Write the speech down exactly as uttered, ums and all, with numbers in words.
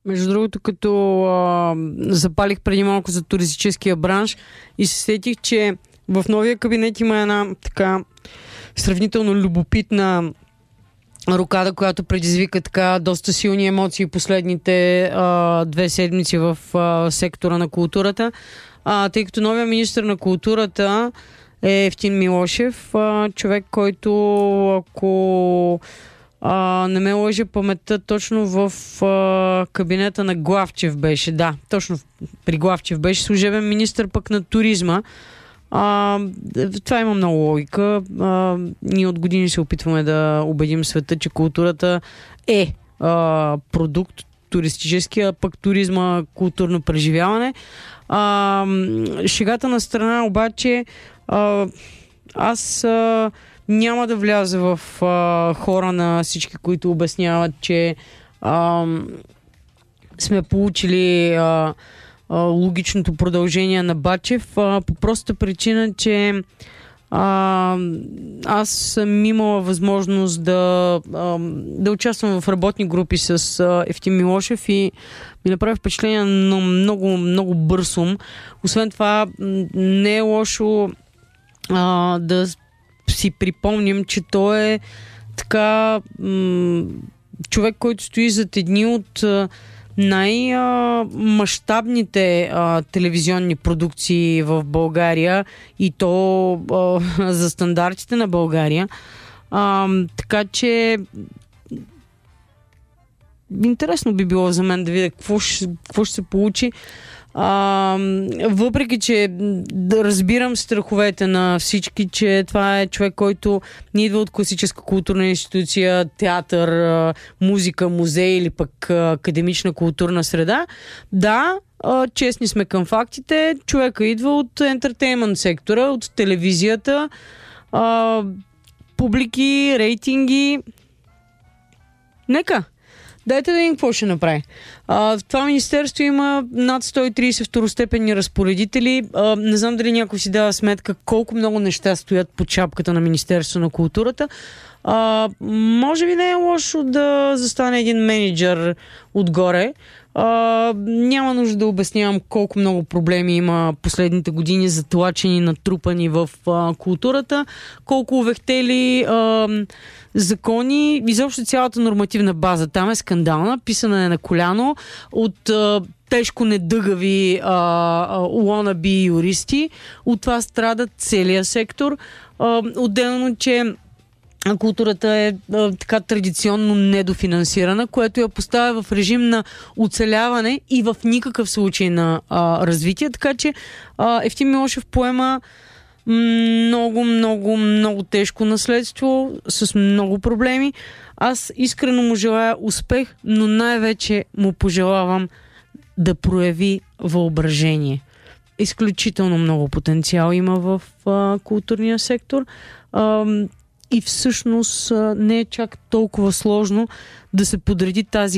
Между другото, като а, запалих преди малко за туристическия бранш и се сетих, че в новия кабинет има една така сравнително любопитна рокада, която предизвика така доста силни емоции последните а, две седмици в а, сектора на културата. А, тъй като новия министър на културата е Евтим Милошев, а, човек, който, ако а, не ме лъже паметта, точно в а, кабинета на Главчев беше. Да, точно при Главчев беше служебен министър пък на туризма. А, това има много логика. А, ние от години се опитваме да убедим света, че културата е а, продукт туристически, а пък туризма културно преживяване. А, шегата на страна обаче, а, аз а, няма да вляза в а, хора на всички, които обясняват, че а, сме получили а, а, логичното продължение на Бачев, а, по простата причина, че а, аз съм имала възможност да, а, да участвам в работни групи с а, Евтим Милошев и ми направи впечатление на много, много бърз ум. Освен това, не е лошо а, да си припомним, че той е така м- човек, който стои зад едни от а, най-мащабните а, телевизионни продукции в България и то а, за стандартите на България. А, така че интересно би било за мен да видя какво ще, какво ще се получи. А, въпреки, че да разбирам страховете на всички, че това е човек, който не идва от класическа културна институция, театър, музика, музей или пък академична културна среда. Да, честни сме към фактите. Човека идва от ентертеймент сектора, от телевизията, публики, рейтинги. Нека. Дайте да видим какво ще направи. А, в това министерство има над сто и трийсет второстепенни разпоредители. А, не знам дали някой си дава сметка колко много неща стоят под шапката на Министерство на културата. А, може би не е лошо да застане един менеджер отгоре. А, няма нужда да обяснявам колко много проблеми има последните години, затлачени, натрупани в а, културата, колко увехтели а, закони, изобщо цялата нормативна база там е скандална, писана е на коляно от а, тежко недъгави уонаби юристи. От това страда целият сектор. А, отделно, че културата е а, така традиционно недофинансирана, което я поставя в режим на оцеляване и в никакъв случай на а, развитие. Така че а, Евтим Милошев поема много, много, много тежко наследство с много проблеми. Аз искрено му желая успех, но най-вече му пожелавам да прояви въображение. Изключително много потенциал има в а, културния сектор. А, и всъщност не е чак толкова сложно да се подреди тази